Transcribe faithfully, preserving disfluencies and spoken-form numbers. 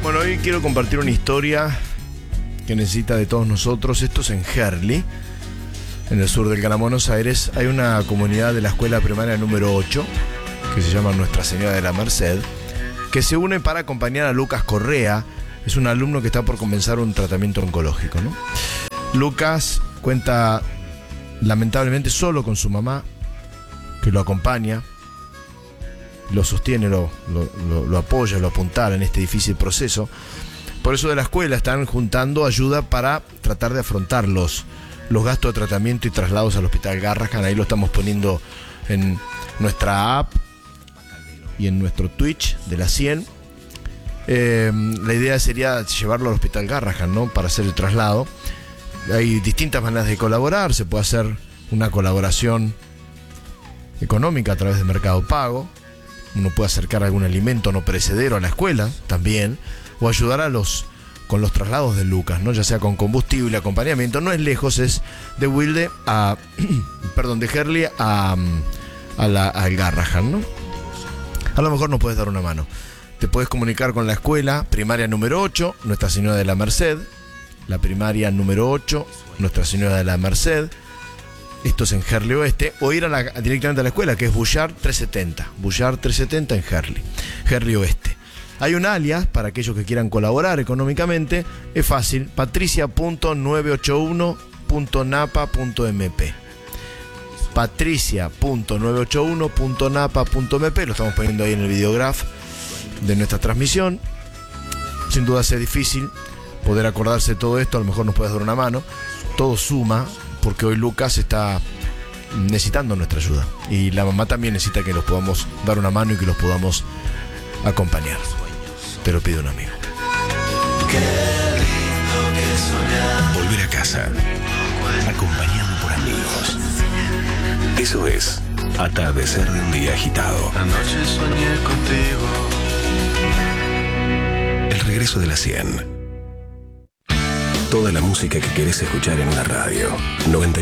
Bueno, hoy quiero compartir una historia que necesita de todos nosotros. Esto es en Herli, en el sur del Gran Buenos Aires. Hay una comunidad de la escuela primaria número ocho, que se llama Nuestra Señora de la Merced, que se une para acompañar a Lucas Correa. Es un alumno que está por comenzar un tratamiento oncológico, ¿no? Lucas cuenta lamentablemente solo con su mamá, que lo acompaña, lo sostiene, lo, lo, lo, lo apoya, lo apuntala en este difícil proceso. Por eso de la escuela están juntando ayuda para tratar de afrontar los, los gastos de tratamiento y traslados al Hospital Garrahan. Ahí lo estamos poniendo en nuestra app y en nuestro Twitch de la cien. Eh, la idea sería llevarlo al Hospital Garrahan, ¿no? Para hacer el traslado. Hay distintas maneras de colaborar. Se puede hacer una colaboración económica a través de Mercado Pago. Uno puede acercar algún alimento no perecedero a la escuela también, o ayudar a los con los traslados de Lucas, ¿no? Ya sea con combustible, acompañamiento. No es lejos, es de Wilde a perdón, de Herli a, a la, al Garrahan, ¿no? A lo mejor nos puedes dar una mano. Te puedes comunicar con la escuela primaria número ocho, Nuestra Señora de la Merced, la primaria número ocho, Nuestra Señora de la Merced. Esto es en Herli Oeste, o ir a la, directamente a la escuela, que es Bullard trescientos setenta. Bullard trescientos setenta en Herli, Herli Oeste. Hay un alias para aquellos que quieran colaborar económicamente. Es fácil, patricia punto novecientos ochenta y uno punto napa punto m p. patricia punto novecientos ochenta y uno punto napa punto m p. Lo estamos poniendo ahí en el videograph de nuestra transmisión. Sin duda sea difícil poder acordarse de todo esto. A lo mejor nos puedes dar una mano. Todo suma, porque hoy Lucas está necesitando nuestra ayuda, y la mamá también necesita que los podamos dar una mano y que los podamos acompañar. Te lo pide un amigo. Volver a casa, acompañado por amigos. Eso es atardecer de un día agitado. Anoche soñé contigo. El regreso de la cien. Toda la música que querés escuchar en una radio. noventa